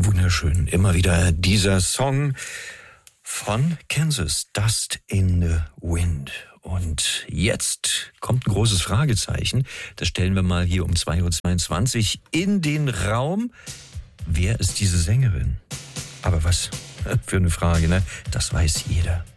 Wunderschön. Immer wieder dieser Song von Kansas, Dust in the Wind. Und jetzt kommt ein großes Fragezeichen. Das stellen wir mal hier um 2:22 Uhr in den Raum. Wer ist diese Sängerin? Aber was für eine Frage, ne? Das weiß jeder.